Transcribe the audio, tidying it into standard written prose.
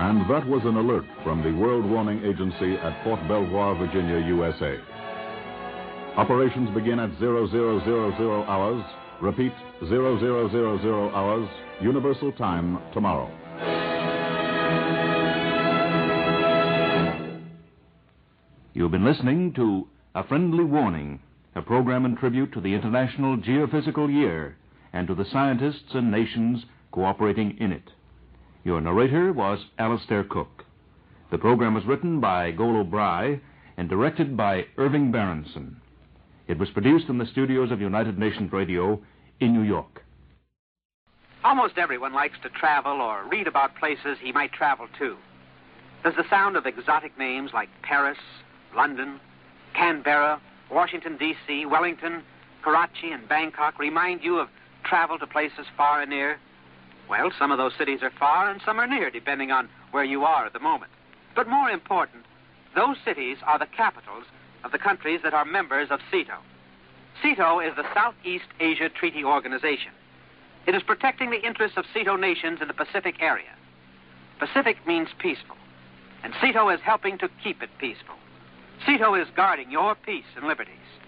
And that was an alert from the World Warning Agency at Fort Belvoir, Virginia, USA. Operations begin at 0000 hours. Repeat, 0000 hours, Universal Time, tomorrow. You've been listening to A Friendly Warning, a program in tribute to the International Geophysical Year and to the scientists and nations cooperating in it. Your narrator was Alistair Cook. The program was written by Golo Bry and directed by Irving Berenson. It was produced in the studios of United Nations Radio in New York. Almost everyone likes to travel or read about places he might travel to. Does the sound of exotic names like Paris, London, Canberra, Washington, D.C., Wellington, Karachi, and Bangkok remind you of travel to places far and near? Well, some of those cities are far and some are near, depending on where you are at the moment. But more important, those cities are the capitals of the countries that are members of CETO. CETO is the Southeast Asia Treaty Organization. It is protecting the interests of CETO nations in the Pacific area. Pacific means peaceful, and CETO is helping to keep it peaceful. CETO is guarding your peace and liberties.